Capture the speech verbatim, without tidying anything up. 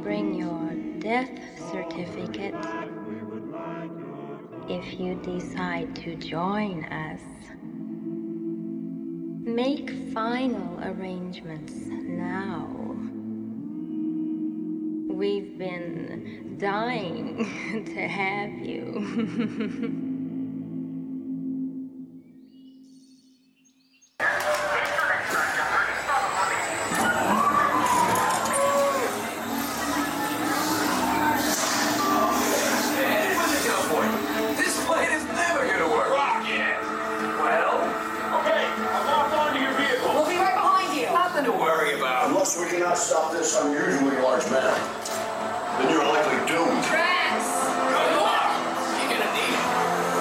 bring your death certificate if you decide to join us. Make final arrangements now. We've been dying to have you. We cannot stop this unusually large man.